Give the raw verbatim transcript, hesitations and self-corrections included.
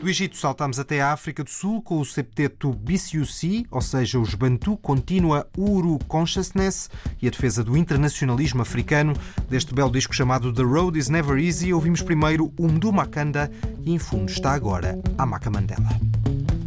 Do Egito saltamos até a África do Sul com o septeto B C U C, ou seja, os Bantu Continua Uru Consciousness e a defesa do internacionalismo africano. Deste belo disco chamado The Road is Never Easy, ouvimos primeiro o Mdu Makanda e em fundo está agora a Maca Mandela.